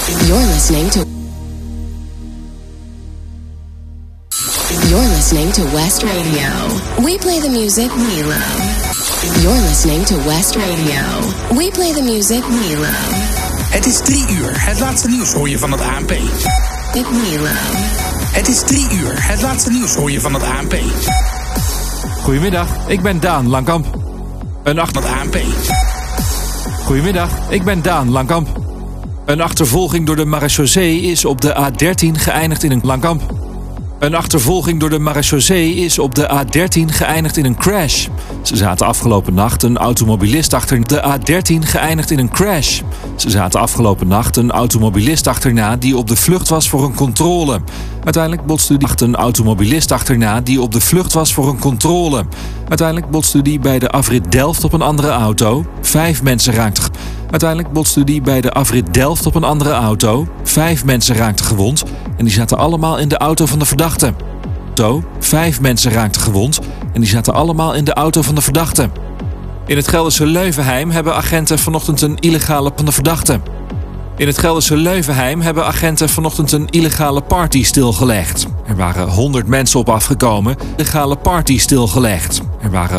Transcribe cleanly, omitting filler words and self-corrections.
You're listening to West Radio. We play the music we love. You're listening to West Radio. We play the music we love. Het is 3 uur. Het laatste nieuws hoor je van het ANP. We love. Het is 3 uur. Het laatste nieuws hoor je van het ANP. Goedemiddag, ik ben Daan Langkamp. Van het ANP. Goedemiddag, ik ben Daan Langkamp. Een achtervolging door de marechaussee is op de A13 geëindigd in een Langkamp. Een achtervolging door de marechaussee is op de A13 geëindigd in een crash. Ze zaten afgelopen nacht een automobilist achterna. De A13 geëindigd in een crash. Ze zaten afgelopen nacht een automobilist achterna die op de vlucht was voor een controle. Uiteindelijk botste die een automobilist achterna die op de vlucht was voor een controle. Uiteindelijk botste die bij de afrit Delft op een andere auto. 5 mensen raakten. Uiteindelijk botste die bij de afrit Delft op een andere auto. 5 mensen raakten gewond en die zaten allemaal in de auto van de verdachte. 5 mensen raakten gewond en die zaten allemaal in de auto van de verdachte. In het Gelderse Leuvenheim hebben agenten vanochtend een illegale van de verdachte. In het Gelderse Leuvenheim hebben agenten vanochtend een illegale party stilgelegd. Er waren 100 mensen op afgekomen. Illegale party stilgelegd. Er waren